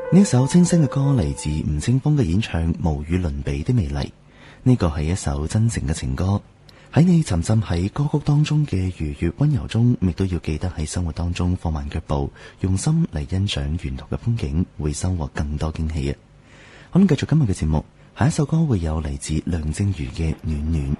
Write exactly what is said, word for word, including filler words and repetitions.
呢首清新嘅歌嚟自吳青峰嘅演唱《無與倫比的美麗》，呢個係一首真誠嘅情歌。喺你沉浸喺歌曲當中嘅愉悅溫柔中，亦都要記得喺生活當中放慢腳步，用心嚟欣賞沿途嘅風景，會收穫更多驚喜啊！好，繼續今日嘅節目，下一首歌會有嚟自梁靜茹嘅《暖暖》。